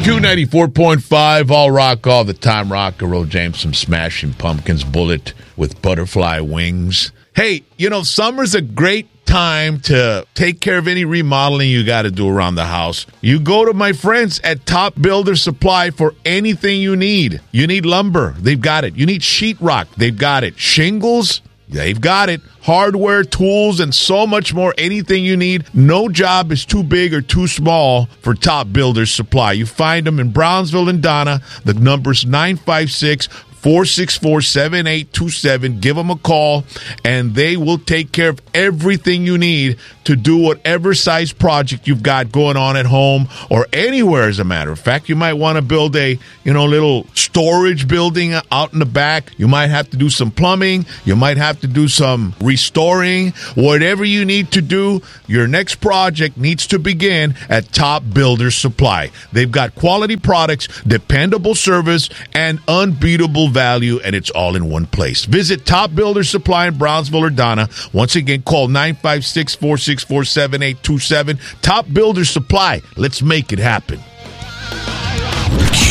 Q94.5, all rock, all the time. Rock and roll, James, some Smashing Pumpkins, Bullet with Butterfly Wings. Hey, summer's a great time to take care of any remodeling you got to do around the house. You go to my friends at Top Builder Supply for anything you need. You need lumber, they've got it. You need sheetrock, they've got it. Shingles, they've got it. Hardware, tools, and so much more. Anything you need. No job is too big or too small for Top Builder Supply. You find them in Brownsville and Donna. The number's 956-464-7827. Give them a call, and they will take care of everything you need to do whatever size project you've got going on at home or anywhere, as a matter of fact. You might want to build a, little storage building out in the back. You might have to do some plumbing. You might have to do some restoring. Whatever you need to do, your next project needs to begin at Top Builder Supply. They've got quality products, dependable service, and unbeatable value, and it's all in one place. Visit Top Builder Supply in Brownsville or Donna. Once again, call 956-464-7827. Top Builder Supply. Let's make it happen.